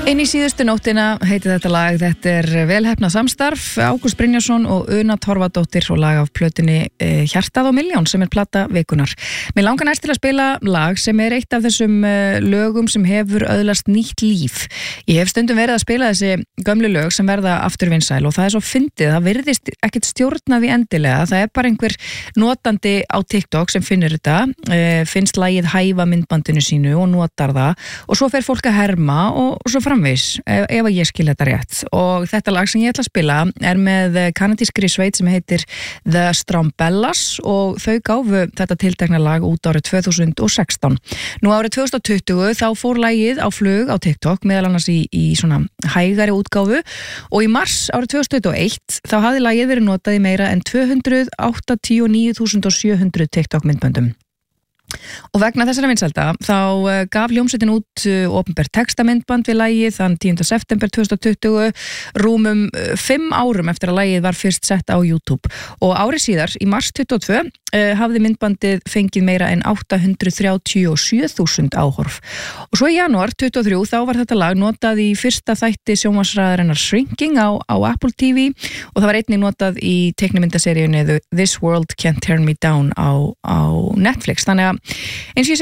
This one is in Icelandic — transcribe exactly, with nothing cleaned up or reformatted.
Inn í síðustu nóttina heitir þetta lag, þetta er velheppnað samstarf, Ágúst Brynjarsson og Una Torfadóttir og lag af plötunni eh, Hjartað á milljón sem er plata vikunar. Mér langar næst til að spila lag sem er eitt af þessum eh, lögum sem hefur öðlast nýtt líf. Ég hef stundum verið að spila þessi gömlu lög sem verða aftur vinsæl og það er svo fyndið, það virðist ekkert stjórnaði endilega, það er bara einhver notandi á TikTok sem finnur þetta, eh, finnst lagið hæfa myndbandinu sínu og notar það og svo fer fólk að herma og, og svo fram ef, ef að ég skil þetta rétt og þetta lag sem ég ætla að spila er með kanadískri sveit sem heitir The Strambellas og þau gáfu þetta tiltekna lag út árið tvö þúsund og sextán. Nú árið tvö þúsund og tuttugu þá fór lagið á flug á TikTok meðal annars í, í svona hægari útgáfu og í mars árið tvö þúsund tuttugu og eitt þá hafði lagið verið notað í meira en tvö hundruð áttatíu og níu þúsund sjö hundruð TikTok myndböndum. Og vegna þessara vinsælda þá gaf hljómsveitin út opinbert textamyndband við lagið þann tíunda september tvö þúsund og tuttugu rúmum fimm árum eftir að lagið var fyrst sett á YouTube og árið síðar í mars tuttugu og tvö uh, hafði myndbandið fengið meira en átta hundruð þrjátíu og sjö þúsund áhorf og svo í janúar tuttugu og þrjú þá var þetta lag notað í fyrsta þætti sjónvarpsraðarinnar Shrinking á, á Apple T V og það var einnig notað í teiknimyndaseríunni This World Can't Turn Me Down á, á Netflix, þannig að eins og ég